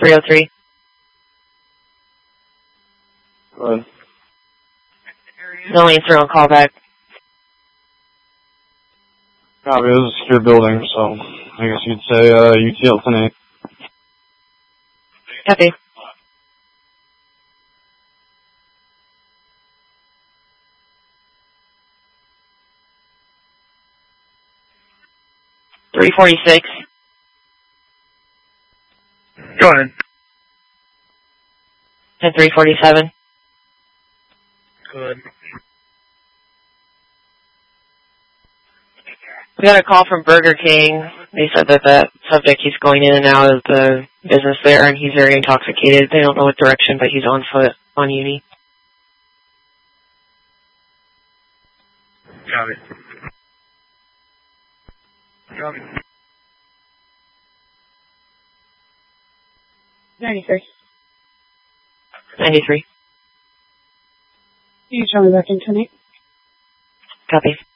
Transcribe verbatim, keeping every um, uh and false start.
three oh three. Go ahead. No answer on callback. Copy, this is a secure building, so I guess you'd say uh, U T L ten eight. Copy. three forty-six. Go ahead. ten three forty-seven. Good. We got a call from Burger King. They said that that subject keeps going in and out of the business there, and he's very intoxicated. They don't know what direction, but he's on foot on Uni. Copy. Copy. ninety-three. ninety-three. You tell me back in ten eight. Copy.